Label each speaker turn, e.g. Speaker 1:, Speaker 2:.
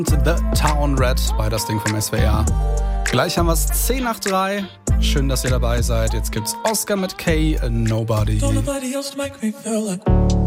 Speaker 1: The Town Red bei das Ding vom SWR. Gleich haben wir es 10 nach 3. Schön, dass ihr dabei seid. Jetzt gibt's Oscar mit K, Nobody.
Speaker 2: Don't nobody else make me feel like